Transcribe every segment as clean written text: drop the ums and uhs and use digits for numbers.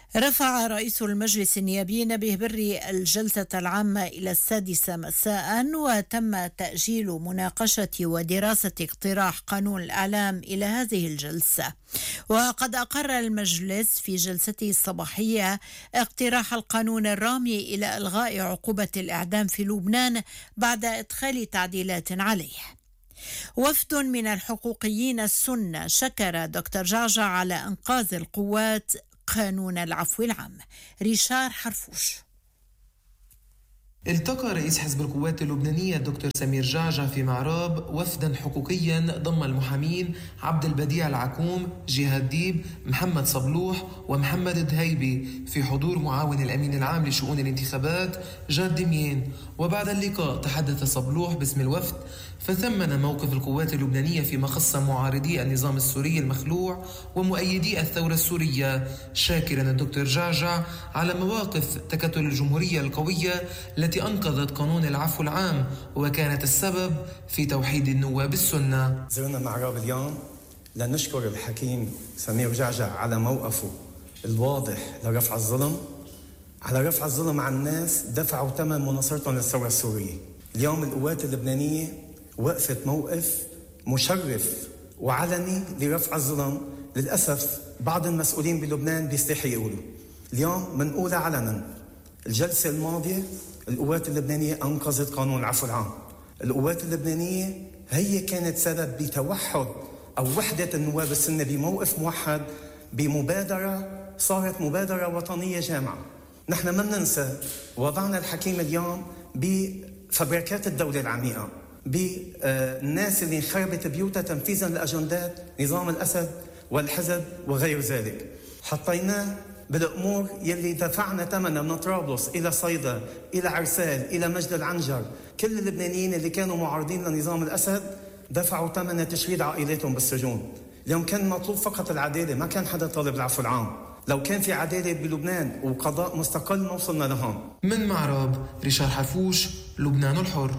رفع رئيس المجلس النيابي نبيه بري الجلسة العامة إلى 6 مساء، وتم تأجيل مناقشة ودراسة اقتراح قانون الإعلام إلى هذه الجلسة. وقد أقر المجلس في جلسته الصباحية اقتراح القانون الرامي إلى إلغاء عقوبة الإعدام في لبنان بعد إدخال تعديلات عليه. وفد من الحقوقيين السنة شكر دكتور جعجع على إنقاذ القوات قانون العفو العام. ريشار حرفوش. التقى رئيس حزب القوات اللبنانية الدكتور سمير جعجع في معراب وفدا حقوقيا ضم المحامين عبد البديع العكوم، جهاد ديب، محمد صبلوح ومحمد دهيبي في حضور معاون الأمين العام لشؤون الانتخابات جاد دميان. وبعد اللقاء تحدث صبلوح باسم الوفد، فثمن موقف القوات اللبنانية فيما خص معارضي النظام السوري المخلوع ومؤيدي الثورة السورية، شاكرا الدكتور جعجع على مواقف تكتل الجمهورية القوية التي أنقذت قانون العفو العام وكانت السبب في توحيد النواب السنة. زرنا معراب اليوم لنشكر الحكيم سمير جعجع على موقفه الواضح لرفع الظلم، على رفع الظلم عن الناس دفعوا ثمن مناصرتهم للثورة السورية. اليوم القوات اللبنانية وقفت موقف مشرف وعلني لرفع الظلم. للأسف بعض المسؤولين بلبنان بيستحي يقولوا. اليوم منقولها علنا. الجلسة الماضية القوات اللبنانية أنقذت قانون العفو العام. القوات اللبنانية هي كانت سبب بتوحد أو وحدة النواب السنة بموقف موحد، بمبادرة صارت مبادرة وطنية جامعة. نحن ما ننسى وضعنا الحكيم اليوم بفبركات الدولة العميقة، بالناس اللي انخربت بيوتها تنفيذا لأجندات نظام الأسد والحزب وغير ذلك. حطيناه بالأمور يلي دفعنا ثمنها من طرابلس إلى صيدا إلى عرسال إلى مجد العنجر. كل اللبنانيين اللي كانوا معارضين لنظام الأسد دفعوا ثمن تشريد عائلاتهم بالسجون. اليوم كان مطلوب فقط العدالة، ما كان حدا طالب العفو العام. لو كان في عدالة بلبنان وقضاء مستقل ما وصلنا لهون. من معراب ريشار حرفوش، لبنان الحر.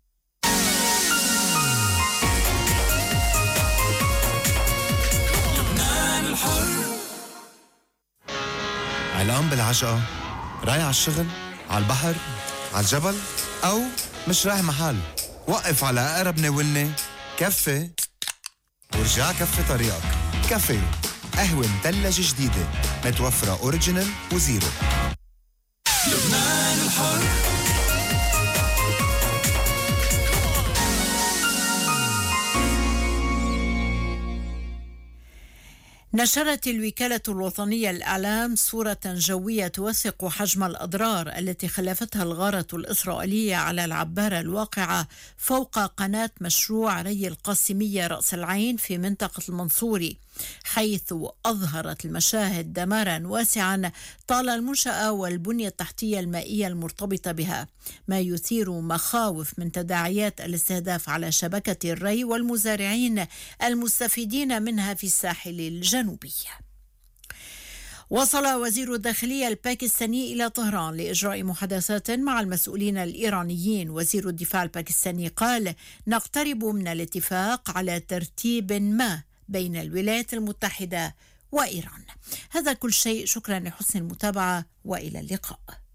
علقان بالعجقة، رايح على الشغل، على البحر، على الجبل، أو مش رايح محل. وقف على أقرب ناولني كفي ورجع كفي طريقك. كفي قهوة مثلجة جديدة متوفرة أوريجينال وزيرو. لبنان الحر. نشرت الوكالة الوطنية للإعلام صورة جوية توثق حجم الأضرار التي خلفتها الغارة الإسرائيلية على العبارة الواقعة فوق قناة مشروع ري القاسمية رأس العين في منطقة المنصوري، حيث أظهرت المشاهد دمارا واسعا طال المنشأة والبنية التحتية المائية المرتبطة بها، ما يثير مخاوف من تداعيات الاستهداف على شبكة الري والمزارعين المستفيدين منها في الساحل الجنوبي. وصل وزير الداخلية الباكستاني إلى طهران لإجراء محادثات مع المسؤولين الإيرانيين. وزير الدفاع الباكستاني قال: نقترب من الاتفاق على ترتيب ما بين الولايات المتحدة وإيران. هذا كل شيء، شكرا لحسن المتابعة وإلى اللقاء.